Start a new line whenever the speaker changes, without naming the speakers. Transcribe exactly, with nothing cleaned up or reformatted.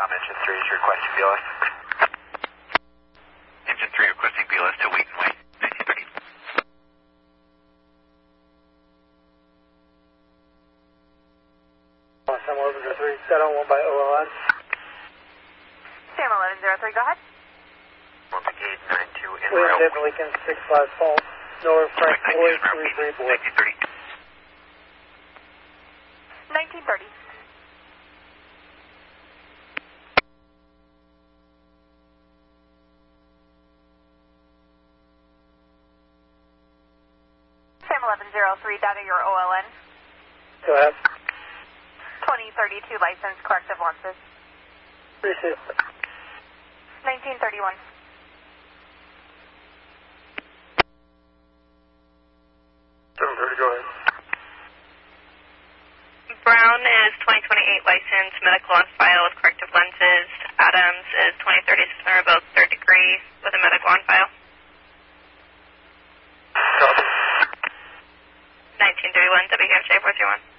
engine three is requesting B L S. Engine three requesting B L S to Wheaton Way, nineteen thirty.
Sam eleven zero three, set on one by O L N.
Sam eleven zero three, go ahead.
one eight nine two in
William
rail.
David Lincoln, six five false. North Frank Boyd, three three Boyd.
nineteen thirty.
nineteen thirty. Sam eleven zero three, data your O L N.
Go ahead.
twenty thirty-two license, corrective lenses.
Receive.
nineteen thirty-one.
seven thirty, go ahead.
Brown is twenty twenty-eight license, medical on file with corrective lenses. Adams is twenty thirty, Center both third degree with a medical on file.
Copy.
nineteen thirty-one, W K M J four three one.